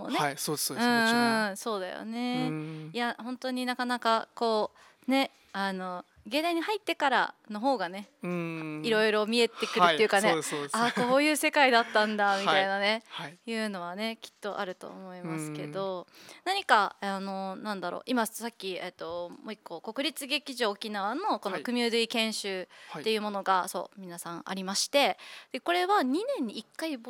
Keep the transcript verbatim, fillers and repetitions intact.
もね、 はい、そうですそううです、もちろん。 んうん、そうだようね。 ん。 いや本当になかなかこうね、あの芸大に入ってからの方がね、 ういろん。 いろ見えてくるっはい、 ていうかね、 そうですそうです。 あこういう世界だったんだみはい、 たいなね、 はい。 いうのはねきっとあると思いうますけん。 ど、何かあのなんだろう、今さっきえっともう一個国立劇場沖縄のこはい、 のクミューディ研修はい。 っていうものがそう皆さんありまして、でこれはにねんにいっかい募